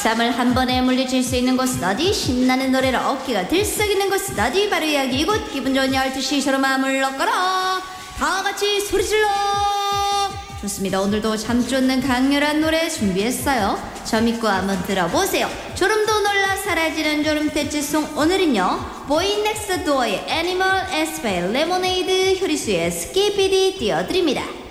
잠을 한 번에 물리칠 수 있는 곳은 어디? 신나는 노래로 어깨가 들썩이는 곳은 어디? 바로 여기 이곳. 기분 좋은 12시 서로 마음을 넣거라. 다 같이 소리 질러. 좋습니다. 오늘도 잠 쫓는 강렬한 노래 준비했어요. 저 믿고 한번 들어보세요. 졸음도 놀라 사라지는 졸음 대치송. 오늘은요 보이 넥스트 도어의 애니멀 에스파일 레모네이드 효리수의 스키피디 띄워드립니다.